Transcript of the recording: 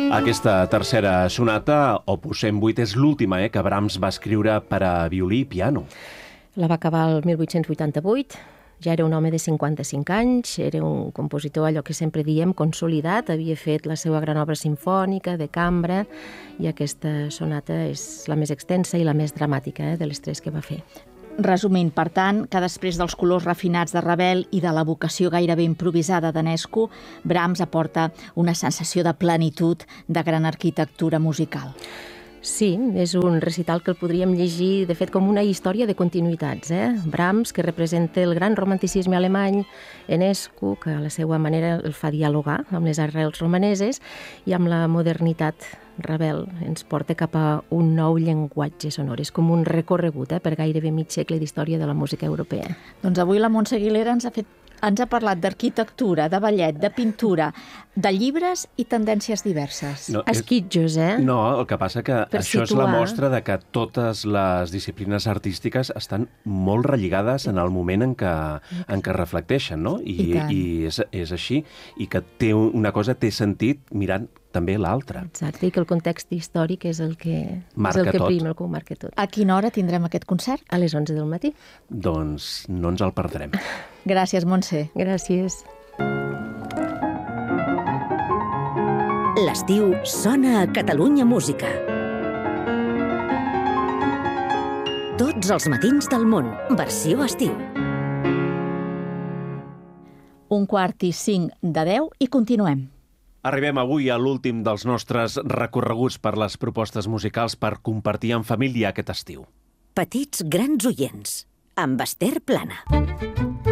Aquesta tercera sonata, opus 108, és l'última que Brahms va escriure per a violí i piano. La va acabar el 1888, ja era un home de 55 anys, era un compositor, allò que sempre diem, consolidat, havia fet la seva gran obra simfònica, de cambra, i aquesta sonata és la més extensa i la més dramàtica de les tres que va fer. Resumint, per tant, que després dels colors refinats de Ravel i de la vocació gairebé improvisada d'Enescu, Brahms aporta una sensació de plenitud, de gran arquitectura musical. Sí, és un recital que el podríem llegir, de fet, com una història de continuïtats. Brahms, que representa el gran romanticisme alemany, Enescu, que a la seva manera el fa dialogar amb les arrels romaneses, i amb la modernitat Ravel ens porta cap a un nou llenguatge sonor. És com un recorregut per gairebé mig segle d'història de la música europea. Doncs avui la Montse Aguilera ens ha parlat d'arquitectura, de ballet, de pintura, de llibres i tendències diverses. No, esquitjos, No, el que passa que per això situar. és la mostra de que totes les disciplines artístiques estan molt relligades en el moment en què reflecteixen, no? I és així, i que una cosa té sentit mirant també l'altra. Exacte, i que el context històric és el que Marca tot. prima, el que ho marca tot. A quina hora tindrem aquest concert? A les 11 del matí. Doncs no ens el perdrem. Gràcies, Montse. Gràcies. L'estiu sona a Catalunya Música. Tots els matins del món, versió estiu. 1:45 i continuem. Arribem avui a l'últim dels nostres recorreguts per les propostes musicals per compartir en família aquest estiu. Petits grans oients, amb Esther Plana.